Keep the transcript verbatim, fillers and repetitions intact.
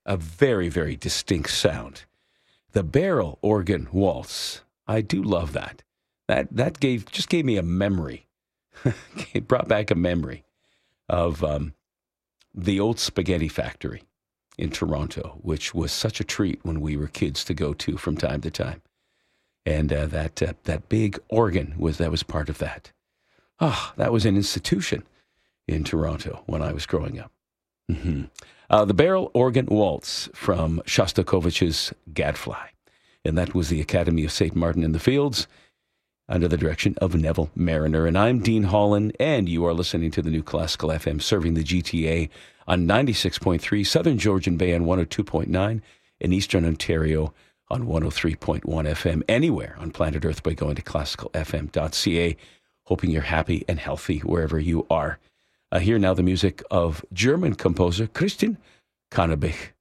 a very, very distinct sound. The barrel organ waltz. I do love that. That that gave just gave me a memory. It brought back a memory of um, the old spaghetti factory in Toronto, which was such a treat when we were kids to go to from time to time. And uh, that uh, that big organ was that was part of that. Ah, that was an institution in Toronto when I was growing up. Mm-hmm. Uh, the Barrel Organ Waltz from Shostakovich's Gadfly. And that was the Academy of Saint Martin in the Fields under the direction of Neville Mariner. And I'm Dean Holland, and you are listening to the New Classical F M, serving the G T A on ninety-six point three, Southern Georgian Bay on one oh two point nine, in Eastern Ontario on one oh three point one F M, anywhere on planet Earth by going to classical f m dot c a. Hoping you're happy and healthy wherever you are. Uh, here now the music of German composer Christian Kannebich.